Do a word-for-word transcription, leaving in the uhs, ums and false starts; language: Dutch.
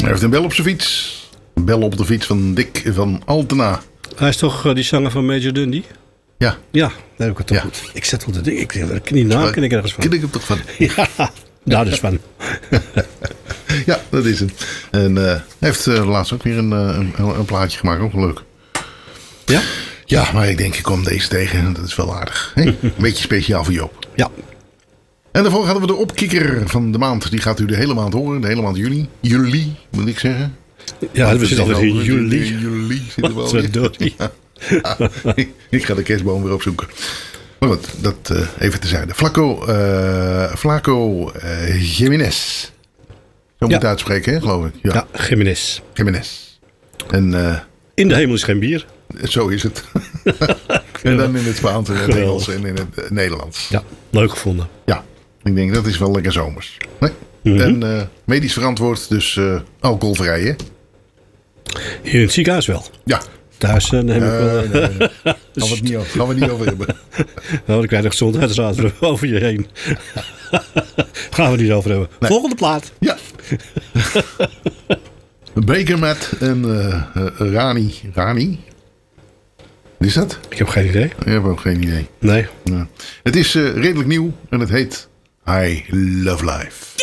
Hij heeft een bel op zijn fiets. Een bel op de fiets van Dick van Altena. Hij is toch uh, die zanger van Major Dundee? Ja. Ja, daar heb ik het toch Ja. goed. Ik zet wel de ding. Ik denk, daar ken ik niet na, ken ik ergens van. Ken ik hem toch van? Ja, daar dus van. Ja, dat is het. En uh, hij heeft uh, laatst ook weer een, uh, een, een plaatje gemaakt. Ook wel leuk. Ja? Ja, maar ik denk ik kom deze tegen. Dat is wel aardig. Hey, een beetje speciaal voor Joop. Ja. En daarvoor hadden we de opkikker van de maand. Die gaat u de hele maand horen. De hele maand juli. Juli, moet ik zeggen. Ja, we zitten alweer in juli. Juli zitten we Wat alweer. verdorie. Ja. Ja, ik ga de kerstboom weer opzoeken. Maar goed, dat uh, even terzijde. Flaco, uh, Flaco uh, Jiménez. Zo moet je Ja. het uitspreken, hè, geloof ik. Ja, Ja, Jiménez. Jiménez. En uh, In de hemel is geen bier. zo is het. En dan in het Spaans en in het Engels en in het uh, Nederlands. Ja, leuk gevonden. Ja, ik denk dat is wel lekker zomers. Nee? Mm-hmm. En uh, medisch verantwoord, dus uh, alcoholvrij, hè? Hier in het ziekenhuis wel. Ja. Thuis uh, neem ik wel... Uh, nee, nee. Gaan we het niet over, gaan we het niet over hebben. Nou, dan krijg je de gezondheidsraad over je heen. Gaan we het niet over hebben. Nee. Volgende plaat. Ja. Baker Matt en uh, uh, Rani. Rani? Wat is dat? Ik heb geen idee. Ik heb ook geen idee. Nee. Ja. Het is uh, redelijk nieuw en het heet I Love Life.